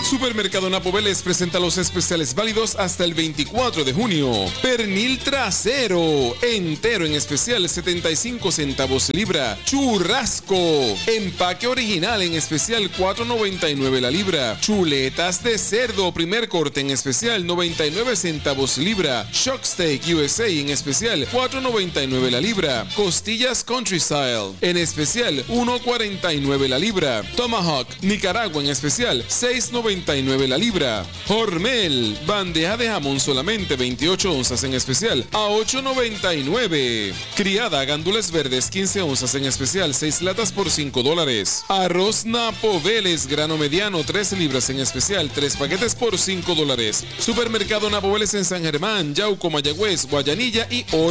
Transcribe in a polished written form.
Supermercado Napo Vélez presenta los especiales válidos hasta el 24 de junio. Pernil trasero entero en especial 75 centavos libra. Churrasco empaque original en especial 4.99 la libra. Chuletas de cerdo primer corte en especial 99 centavos libra. Shock Steak USA en especial 4.99 la libra. Costillas Country Style en especial 1.49 la libra. Tomahawk Nicaragua en especial 6.99 la libra. Hormel bandeja de jamón solamente 28 onzas en especial a 8.99. Criada gandules verdes 15 onzas en especial 6 latas por $5. Arroz Napo Vélez grano mediano 3 libras en especial 3 paquetes por $5. Supermercado Napo Vélez en San Germán, Yauco, Mayagüez, Guayanilla y